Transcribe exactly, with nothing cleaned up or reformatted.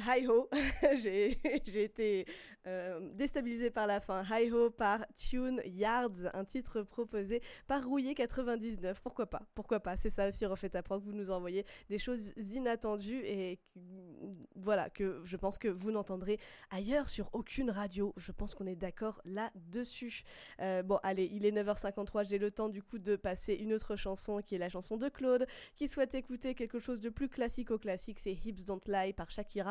Hi Ho, j'ai, j'ai été euh, déstabilisée par la fin. Hi Ho par Tune Yards, un titre proposé par Rouillé quatre-vingt-dix-neuf. Pourquoi pas? Pourquoi pas? C'est ça aussi, Refait ta prog. Vous nous envoyez des choses inattendues et voilà, que je pense que vous n'entendrez ailleurs sur aucune radio. Je pense qu'on est d'accord là-dessus. Euh, bon, allez, il est neuf heures cinquante-trois. J'ai le temps du coup de passer une autre chanson qui est la chanson de Claude qui souhaite écouter quelque chose de plus classique au classique. C'est Hips Don't Lie par Shakira.